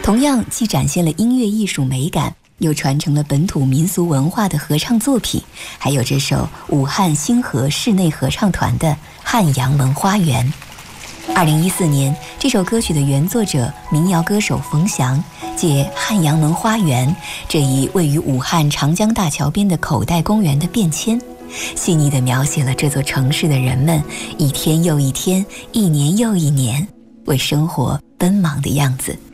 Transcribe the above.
同样既展现了音乐艺术美感，又传承了本土民俗文化的合唱作品，还有这首武汉星河室内合唱团的《汉阳门花园》。2014年，这首歌曲的原作者民谣歌手冯翔借汉阳门花园这一位于武汉长江大桥边的口袋公园的变迁，细腻地描写了这座城市的人们一天又一天，一年又一年为生活奔忙的样子。